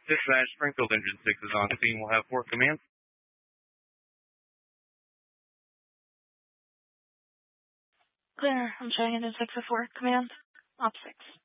Dispatch, Springfield Engine 6 is on scene. We'll have 4 commands. Clear. I'm showing Engine 6 at 4. Command. Op 6.